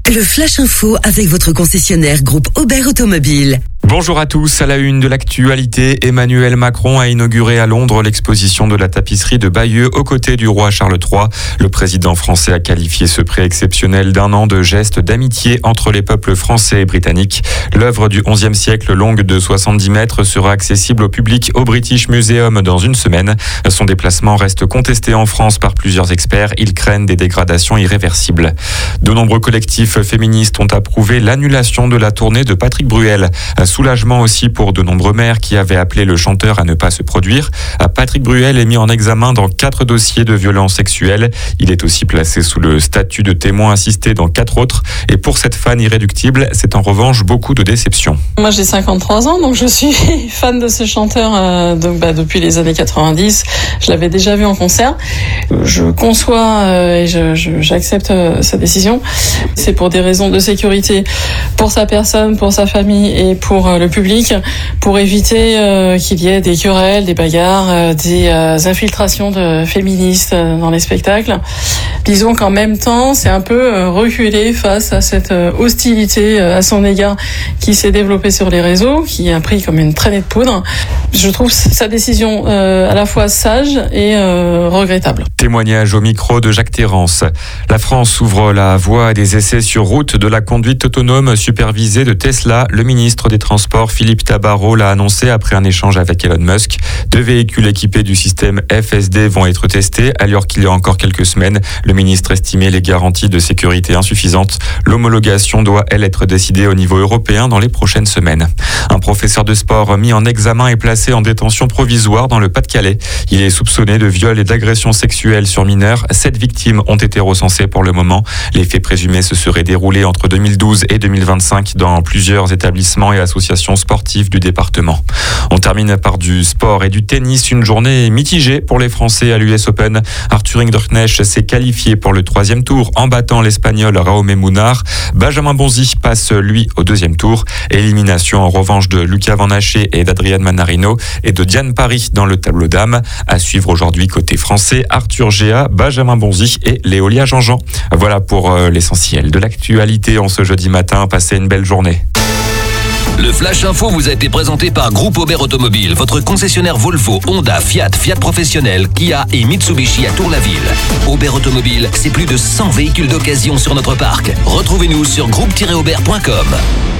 Le Flash Info avec votre concessionnaire groupe Aubert Automobile. Bonjour à tous, à la une de l'actualité, Emmanuel Macron a inauguré à Londres l'exposition de la tapisserie de Bayeux aux côtés du roi Charles III. Le président français a qualifié ce prêt exceptionnel d'un an de geste d'amitié entre les peuples français et britanniques. L'œuvre du XIe siècle, longue de 70 mètres, sera accessible au public au British Museum dans une semaine. Son déplacement reste contesté en France par plusieurs experts. Ils craignent des dégradations irréversibles. De nombreux collectifs féministes ont approuvé l'annulation de la tournée de Patrick Bruel. Soulagement aussi pour de nombreux maires qui avaient appelé le chanteur à ne pas se produire. Patrick Bruel est mis en examen dans 4 dossiers de violences sexuelles. Il est aussi placé sous le statut de témoin assisté dans 4 autres. Et pour cette fan irréductible, c'est en revanche beaucoup de déception. Moi j'ai 53 ans, donc je suis fan de ce chanteur depuis les années 90. Je l'avais déjà vu en concert. Je conçois et j'accepte sa décision. C'est pour des raisons de sécurité pour sa personne, pour sa famille et pour le public, pour éviter qu'il y ait des querelles, des bagarres, des infiltrations de féministes dans les spectacles. Disons qu'en même temps, c'est un peu reculer face à cette hostilité à son égard qui s'est développée sur les réseaux, qui a pris comme une traînée de poudre. Je trouve sa décision à la fois sage et regrettable. Témoignage au micro de Jacques Terrance. La France ouvre la voie à des essais sur route de la conduite autonome supervisée de Tesla. Le ministre des Transports, Philippe Tabarot, l'a annoncé après un échange avec Elon Musk. 2 véhicules équipés du système FSD vont être testés, alors qu'il y a encore quelques semaines, le ministre estimait les garanties de sécurité insuffisantes. L'homologation doit, elle, être décidée au niveau européen dans les prochaines semaines. Un professeur de sport mis en examen est placé en détention provisoire dans le Pas-de-Calais. Il est soupçonné de viol et d'agression sexuelle sur mineurs. 7 victimes ont été recensées pour le moment. Les faits présumés se seraient déroulés entre 2012 et 2025 dans plusieurs établissements et associations sportives du département. On termine par du sport et du tennis. Une journée mitigée pour les Français à l'US Open. Arthur Hinderknecht s'est qualifié pour le 3e tour en battant l'Espagnol Jaume Munar. Benjamin Bonzi passe, lui, au 2e tour. Élimination en revanche de Luca Van Haché et d'Adrian Manarino et de Diane Paris dans le tableau dames. À suivre aujourd'hui côté français, Arthur Géa, Benjamin Bonzi et Léolia Jean-Jean. Voilà pour l'essentiel de l'actualité en ce jeudi matin. Passez une belle journée. Le Flash Info vous a été présenté par Groupe Aubert Automobile, votre concessionnaire Volvo, Honda, Fiat, Fiat Professionnel, Kia et Mitsubishi à Tour-la-Ville. Aubert Automobile, c'est plus de 100 véhicules d'occasion sur notre parc. Retrouvez-nous sur groupe-aubert.com.